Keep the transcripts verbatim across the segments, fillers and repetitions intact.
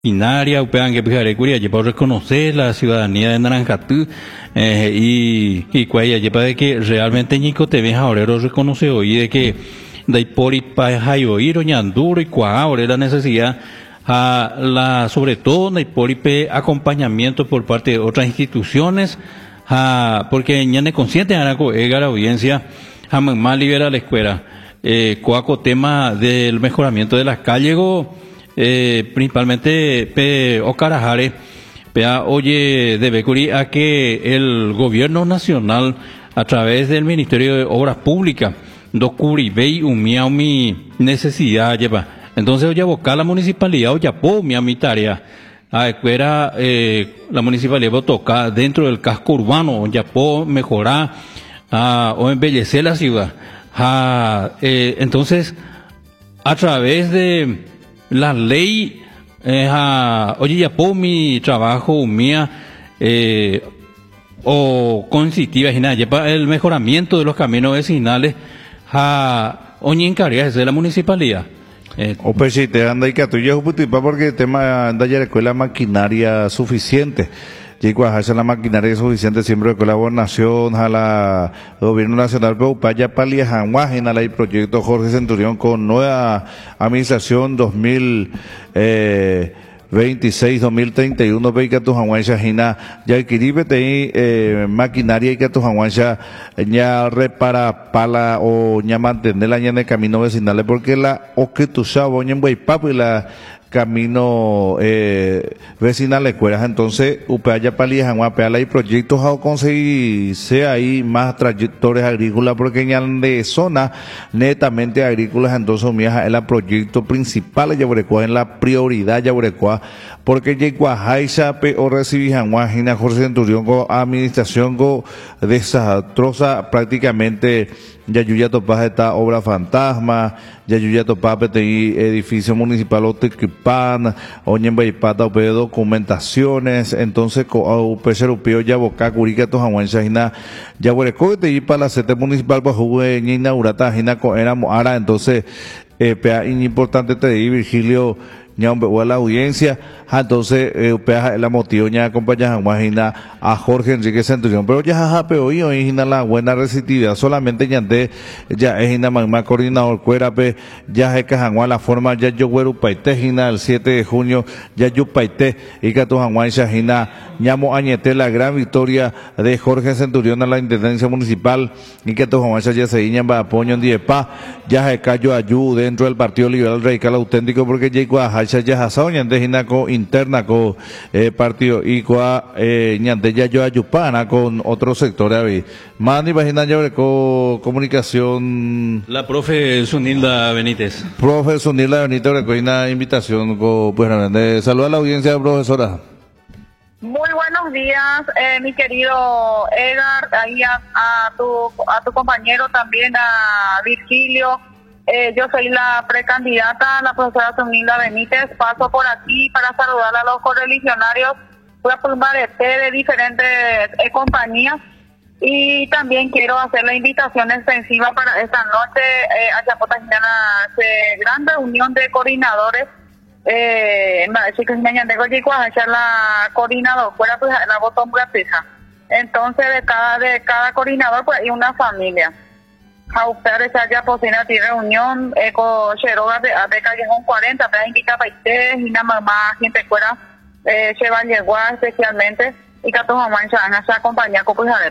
Inaria, upean que pijare curia, lleva a reconocer la ciudadanía de Naranjatú eh, y y cuaya lleva de que realmente Nico te ves ahora reconoce hoy de que de por y pa hayoiro ñanduro y cua ahora la necesidad a la sobre todo de por y pe acompañamiento por parte de otras instituciones a porque ñane consciente ahora ega la audiencia a más libera la escuela eh coaco tema del mejoramiento de las calles go, Eh, principalmente pe Ocarajare, pea oye debe curir a que el gobierno nacional a través del Ministerio de Obras Públicas do curibei un miau mi necesidad lleva. Entonces oye boca la municipalidad oye po mi mi tarea. A escuela eh, la municipalidad va a tocar dentro del casco urbano oye po mejorar a, o embellecer la ciudad. A, eh, entonces a través de la ley, eh, a, oye, ya por mi trabajo, mía, eh, o consistiva, el mejoramiento de los caminos vecinales, a, oye, encarga de la municipalidad. Eh, o pues si te anda y que tú ya porque el tema anda ya la escuela maquinaria suficiente. Y cuajarse la maquinaria suficiente siempre con la gobernación, a la gobierno nacional, pero para allá para Liajanguajen, a la proyecto Jorge Centurión con nueva administración dos mil veintiséis, dos mil treinta y uno, ve que tu Janguancha Jina, ya adquirí eh, maquinaria y que tu Janguancha ya repara pala o ya mantenerla ya en el camino vecinal, porque la, o que tu sabo, ya en Guaypapo y la, camino eh, vecinal escuelas, entonces upaya palija guapeala y proyectos a conseguirse ahí más trayectorias agrícolas porque en de zona netamente agrícolas, entonces mía es el proyecto principal Yaburecua, en la prioridad Yaburecua, porque Yaguajaisa o recibí Janguajina Jorge Centurión con administración go desastrosa prácticamente. Yayuya Topaz esta obra fantasma, Yayuya Topaz P edificio municipal Otequipan, Oñembaipata Upe documentaciones, entonces Upecherupio Yaboca Curica Tojahuancha Jina Yabureco te para la sede municipal bajo inaugurata Jina éramos ahora entonces eh, pea importante te di Virgilio a la audiencia, entonces eh, la motivo ya acompaña a Jorge Enrique Centurión, pero ya jajape hoy hoy la buena receptividad, solamente ya de ya es una más coordinador cuerape, ya es que la forma ya yo güero paite el siete de junio ya yo paite y que tu janguán shahina ñamo añete la gran victoria de Jorge Centurión a la intendencia municipal y que tu janguán ya se iñan va apoyo en diepa ya es cayó ayú dentro del Partido Liberal Radical Auténtico porque llegó a ya hasao ñande jinaco interna con eh, partido y cua eh, ñande ya yo ayupana con otro sector ahí mani vagina ya con comunicación la profe Sunilda Benítez profe Sunilda Benítez con una invitación con pues eh, saluda a la audiencia profesora. Muy buenos días, eh, mi querido Edgar, ahí a, a tu a tu compañero también a Virgilio. Eh, yo soy la precandidata, la profesora Sunilda Benítez. Paso por aquí para saludar a los correligionarios. Voy a formar este de diferentes eh, compañías y también quiero hacer la invitación extensiva para esta noche eh, a Chapotagina, eh, gran reunión de coordinadores. Eh, chicos, mañana tengo que hacer la coordinador, fuera pues la botón gratuita. Entonces de cada de cada coordinador pues hay una familia. A usted esa ya posina tiene reunión eh, con Cheroga de, de Callejón cuarenta, pero invita a usted y nada más gente fuera eh, se va a llegar especialmente y que a tu mamá se acompaña con pues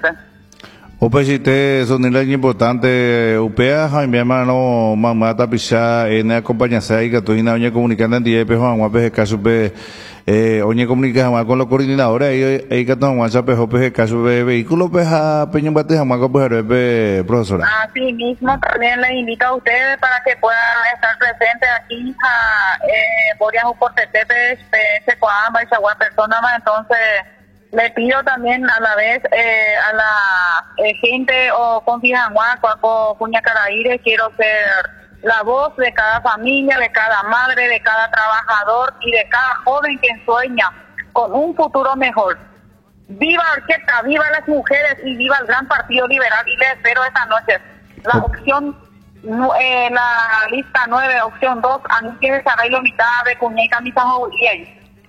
o pues si te son el año importante upea mi hermano mamá tapiza en acompañarse y que tu hija oña comunicando en día pero Juan Juan caso pe eh oña comunica con los coordinadores ahí ahí que tu Juan se pejo pe caso de vehículo peja peño bate jamás con pues profesora. Así mismo también les invito a ustedes para que puedan estar presentes aquí a eh Boriajo por Tetepe se coamba y sagua persona más entonces le pido también a la vez eh, a la eh, gente o con Cuaco, Cuña Caraíre, quiero ser la voz de cada familia, de cada madre, de cada trabajador y de cada joven que sueña con un futuro mejor. Viva Orquesta, viva las mujeres y viva el Gran Partido Liberal y les espero esta noche. La opción, eh, la lista nueve, opción dos, a mí que desarrollo mitad de Cuña y Camisa y